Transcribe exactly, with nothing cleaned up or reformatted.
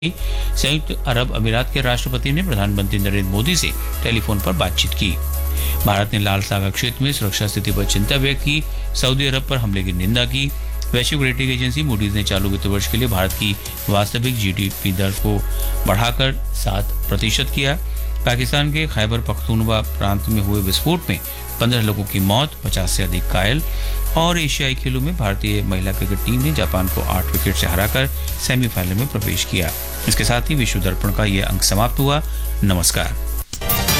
संयुक्त अरब अमीरात के राष्ट्रपति ने प्रधानमंत्री नरेंद्र मोदी से टेलीफोन पर बातचीत की। भारत ने लाल सागर क्षेत्र में सुरक्षा स्थिति पर चिंता व्यक्त की। सऊदी अरब पर हमले की निंदा की। वैश्विक रेटिंग एजेंसी मूडीज ने चालू वित्त वर्ष के लिए भारत की वास्तविक जीडीपी दर को बढ़ाकर सात प्रतिशत किया। पाकिस्तान के खैबर पख्तूनवा प्रांत में हुए विस्फोट में पंद्रह लोगों की मौत, पचास से अधिक घायल। और एशियाई खेलों में भारतीय महिला क्रिकेट टीम ने जापान को आठ विकेट से हराकर सेमीफाइनल में प्रवेश किया। इसके साथ ही विश्व दर्पण का यह अंक समाप्त हुआ। नमस्कार।